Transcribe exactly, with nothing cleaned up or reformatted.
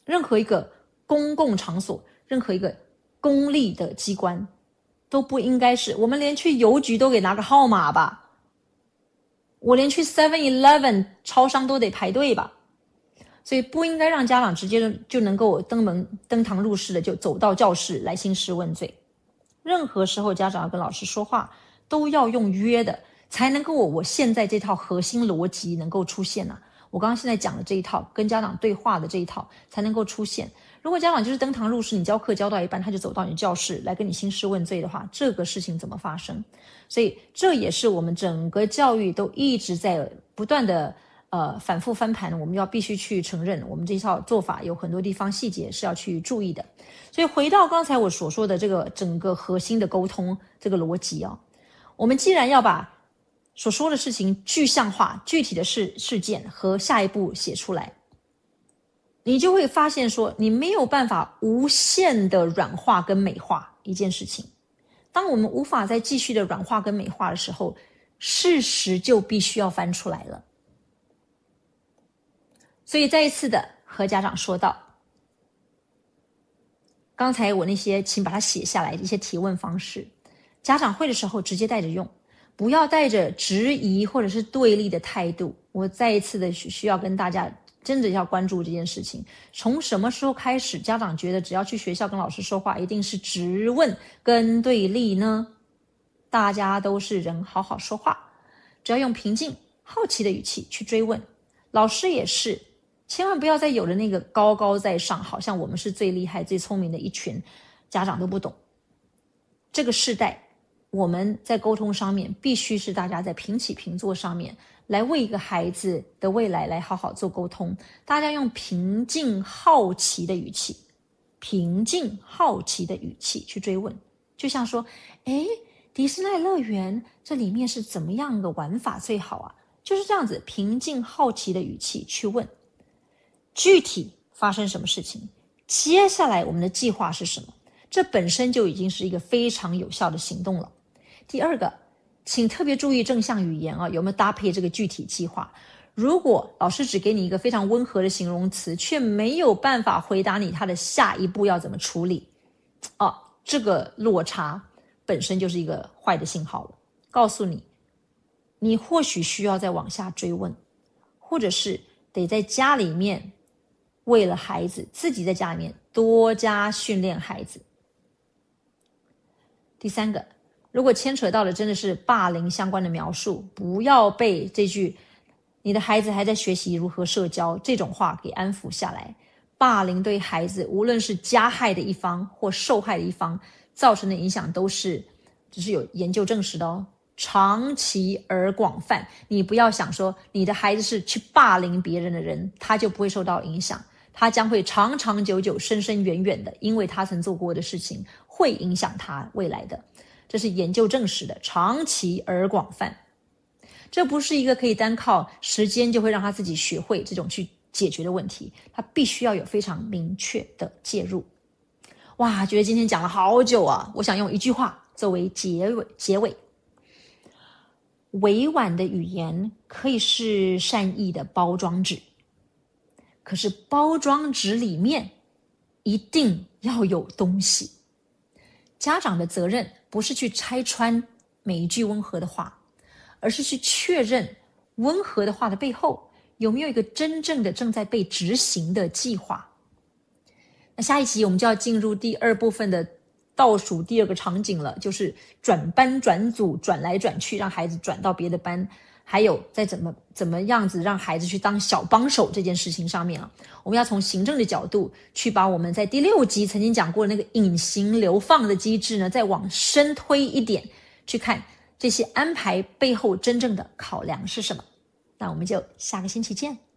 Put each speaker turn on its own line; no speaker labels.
任何一个公共场所，任何一个公立的机关都不应该是，我们连去邮局都给拿个号码吧，我连去 seven eleven 超商都得排队吧，所以不应该让家长直接就能够登门登堂入室的就走到教室来兴师问罪。任何时候家长要跟老师说话都要用约的，才能够我我现在这套核心逻辑能够出现啊。我刚刚现在讲的这一套跟家长对话的这一套才能够出现。如果家长就是登堂入室，你教课教到一半他就走到你教室来跟你兴师问罪的话，这个事情怎么发生？所以这也是我们整个教育都一直在不断的呃反复翻盘，我们要必须去承认我们这一套做法有很多地方细节是要去注意的。所以回到刚才我所说的这个整个核心的沟通这个逻辑啊，我们既然要把所说的事情具象化，具体的事事件和下一步写出来，你就会发现说你没有办法无限的软化跟美化一件事情。当我们无法再继续的软化跟美化的时候，事实就必须要翻出来了。所以再一次的和家长说到，刚才我那些请把它写下来的一些提问方式，家长会的时候直接带着用，不要带着质疑或者是对立的态度。我再一次的需要跟大家真的要关注这件事情。从什么时候开始家长觉得只要去学校跟老师说话一定是质问跟对立呢？大家都是人，好好说话，只要用平静好奇的语气去追问。老师也是，千万不要再有了那个高高在上，好像我们是最厉害最聪明的一群，家长都不懂。这个世代我们在沟通上面必须是大家在平起平坐上面来为一个孩子的未来来好好做沟通。大家用平静好奇的语气，平静好奇的语气去追问。就像说，诶，迪士尼乐园这里面是怎么样的玩法最好啊？就是这样子平静好奇的语气去问，具体发生什么事情，接下来我们的计划是什么，这本身就已经是一个非常有效的行动了。第二个，请特别注意正向语言啊，有没有搭配这个具体计划。如果老师只给你一个非常温和的形容词，却没有办法回答你他的下一步要怎么处理啊，这个落差本身就是一个坏的信号了，告诉你你或许需要再往下追问，或者是得在家里面为了孩子自己在家里面多加训练孩子。第三个，如果牵扯到的真的是霸凌相关的描述，不要被这句你的孩子还在学习如何社交这种话给安抚下来。霸凌对孩子无论是加害的一方或受害的一方造成的影响都是只是有研究证实的哦，长期而广泛。你不要想说你的孩子是去霸凌别人的人，他就不会受到影响，他将会长长久久深深远远的，因为他曾做过的事情会影响他未来的，这是研究证实的，长期而广泛。这不是一个可以单靠时间就会让他自己学会这种去解决的问题，他必须要有非常明确的介入。哇，觉得今天讲了好久啊，我想用一句话作为结尾结尾。委婉的语言可以是善意的包装纸，可是包装纸里面一定要有东西。家长的责任不是去拆穿每一句温和的话，而是去确认温和的话的背后有没有一个真正的正在被执行的计划。那下一集我们就要进入第二部分的倒数第二个场景了，就是转班转组转来转去，让孩子转到别的班，还有再怎么怎么样子让孩子去当小帮手这件事情上面啊，我们要从行政的角度去把我们在第六集曾经讲过的那个隐形流放的机制呢再往深推一点，去看这些安排背后真正的考量是什么。那我们就下个星期见。